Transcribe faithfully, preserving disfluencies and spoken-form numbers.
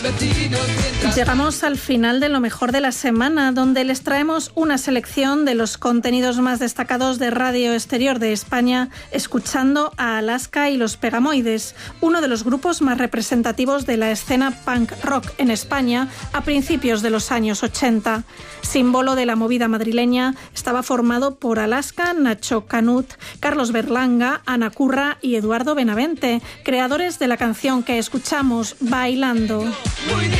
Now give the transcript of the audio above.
Llegamos al final de lo mejor de la semana, donde les traemos una selección de los contenidos más destacados de Radio Exterior de España, escuchando a Alaska y los Pegamoides, uno de los grupos más representativos de la escena punk rock en España a principios de los años ochenta. Símbolo de la movida madrileña, estaba formado por Alaska, Nacho Canut, Carlos Berlanga, Ana Curra y Eduardo Benavente, creadores de la canción que escuchamos, Bailando.